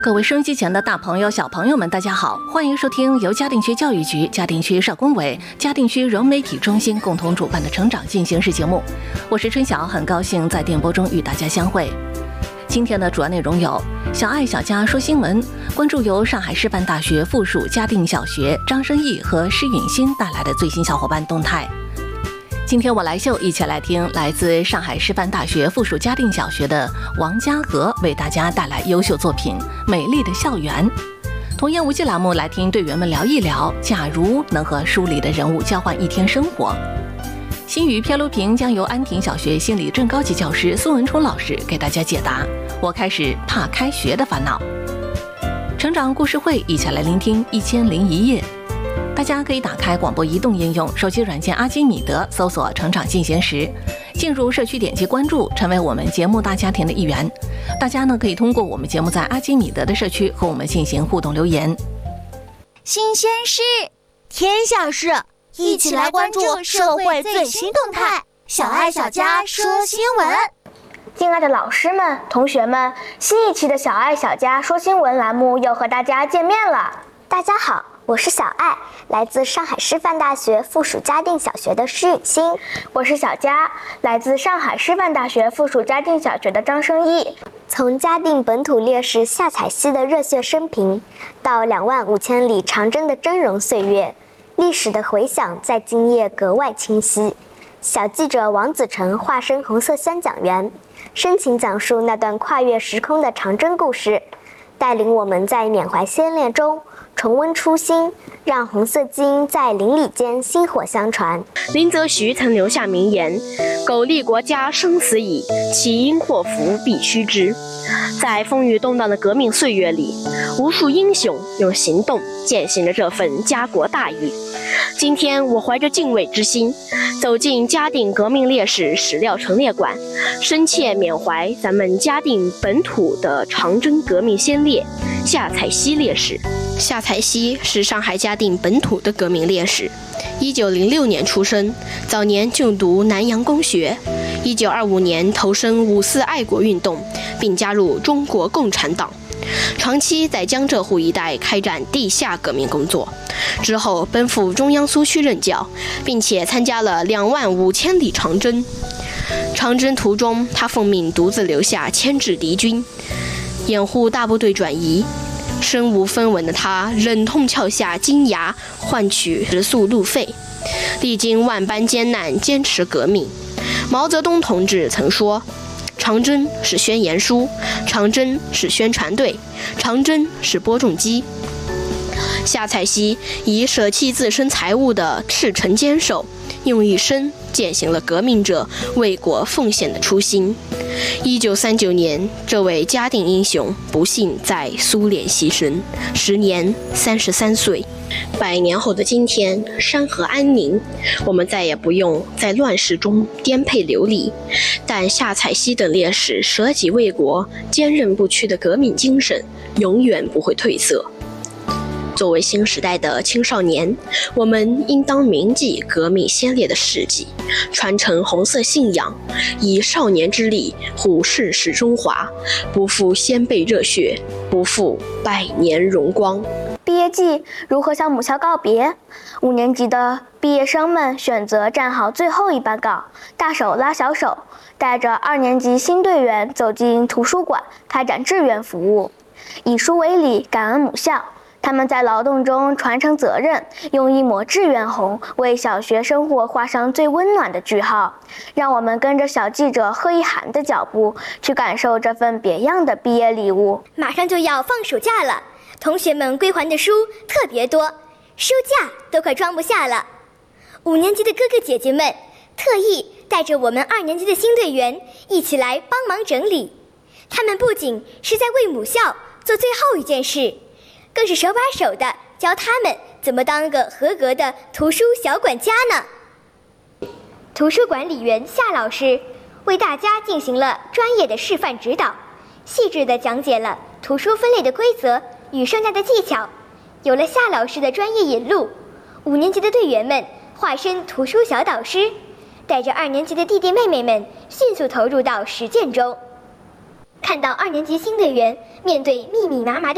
各位收音机前的大朋友、小朋友们，大家好，欢迎收听由嘉定区教育局、嘉定区少工委、嘉定区融媒体中心共同主办的成长进行式节目。我是春晓，很高兴在电波中与大家相会。今天的主要内容有：小爱小家说新闻，关注由上海师范大学附属嘉定小学张生义和施允欣带来的最新小伙伴动态。今天我来秀，一起来听来自上海师范大学附属嘉定小学的王嘉禾为大家带来优秀作品《美丽的校园》。童言无忌栏目来听队员们聊一聊，假如能和书里的人物交换一天生活。新语漂流瓶将由安亭小学心理正高级教师孙文冲老师给大家解答。我开始怕开学的烦恼。成长故事会，一起来聆听1001夜。大家可以打开广播移动应用、手机软件阿基米德，搜索成长进行时，进入社区点击关注，成为我们节目大家庭的一员。大家呢可以通过我们节目在阿基米德的社区和我们进行互动留言。 新鲜事，天下事，一起来关注社会最新动态。小爱小家说新闻。 敬爱的老师们、同学们，新一期的小爱小家说新闻栏目又和大家见面了。 大家好，我是小爱，来自上海师范大学附属嘉定小学的施允欣。 我是小佳，来自上海师范大学附属嘉定小学的张生义。 从嘉定本土烈士夏彩溪的热血生平，到25000里长征的峥嵘岁月，历史的回响在今夜格外清晰。小记者王子成化身红色三讲员，深情讲述那段跨越时空的长征故事，带领我们在缅怀先烈中重温初心，让红色基因在邻里间薪火相传。 林则徐曾留下名言：苟利国家生死以，其因祸福必须知。在风雨动荡的革命岁月里，无数英雄用行动践行了这份家国大义。今天我怀着敬畏之心，走进嘉定革命烈士史料陈列馆，深切缅怀咱们嘉定本土的长征革命先烈夏彩溪烈士。夏彩溪是上海嘉定本土的革命烈士，1906年出生，早年就读南洋公学，1925年投身五四爱国运动，并加入中国共产党，长期在江浙沪一带开展地下革命工作，之后奔赴中央苏区任教，并且参加了25000里长征。长征途中，他奉命独自留下牵制敌军，掩护大部队转移。身无分文的他忍痛撬下金牙，换取食宿路费，历经万般艰难，坚持革命。毛泽东同志曾说，长征是宣言书，长征是宣传队，长征是播种机。夏彩溪以舍弃自身财物的赤诚坚守，用一生践行了革命者为国奉献的初心。1939年，这位嘉定英雄不幸在苏联牺牲，时年33岁。100年后的今天，山河安宁，我们再也不用在乱世中颠沛流离，但夏彩溪等烈士舍己为国、坚韧不屈的革命精神永远不会褪色。作为新时代的青少年，我们应当铭记革命先烈的事迹，传承红色信仰，以少年之力护盛世中华，不负先辈热血，不负100年荣光。 毕业季如何向母校告别？5年级的毕业生们选择站好最后一班岗，大手拉小手，带着2年级新队员走进图书馆，开展志愿服务，以书为礼，感恩母校。他们在劳动中传承责任，用一抹志愿红为小学生活画上最温暖的句号。让我们跟着小记者贺一涵的脚步，去感受这份别样的毕业礼物。 马上就要放暑假了，同学们归还的书特别多，书架都快装不下了。5年级的哥哥姐姐们特意带着我们2年级的新队员一起来帮忙整理。他们不仅是在为母校做最后一件事，更是手把手的教他们怎么当个合格的图书小管家呢。图书管理员夏老师为大家进行了专业的示范指导，细致地讲解了图书分类的规则与收纳的技巧。有了夏老师的专业引路，5年级的队员们化身图书小导师，带着2年级的弟弟妹妹们迅速投入到实践中。看到2年级新队员面对密密麻麻的